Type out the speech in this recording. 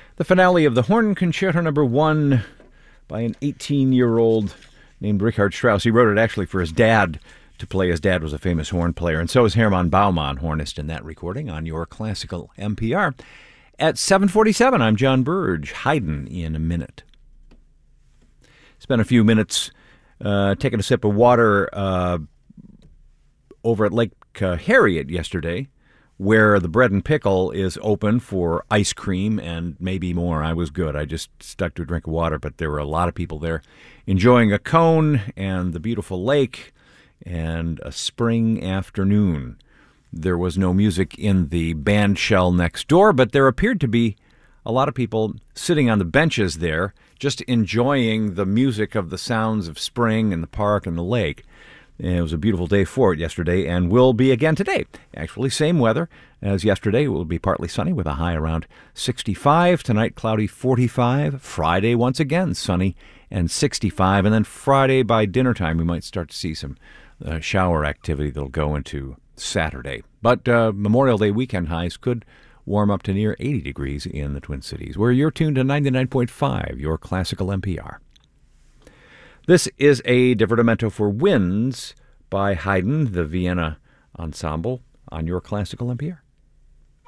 The finale of the Horn Concerto No. 1 by an 18-year-old named Richard Strauss. He wrote it actually for his dad to play. His dad was a famous horn player, and so is Hermann Baumann, hornist in that recording on your classical NPR. At 7:47, I'm John Burge. Haydn in a minute. Spent a few minutes taking a sip of water over at Lake Harriet yesterday, where the Bread and Pickle is open for ice cream and maybe more. I was good. I just stuck to a drink of water, but there were a lot of people there enjoying a cone and the beautiful lake and a spring afternoon. There was no music in the band shell next door, but there appeared to be a lot of people sitting on the benches there just enjoying the music of the sounds of spring and the park and the lake. And it was a beautiful day for it yesterday and will be again today. Actually, same weather as yesterday. It will be partly sunny with a high around 65. Tonight, cloudy 45. Friday, once again, sunny and 65. And then Friday by dinner time, we might start to see some shower activity that'll go into Saturday. But Memorial Day weekend highs could warm up to near 80 degrees in the Twin Cities, where you're tuned to 99.5, your classical NPR. This is a divertimento for winds by Haydn, the Vienna Ensemble, on your classical NPR.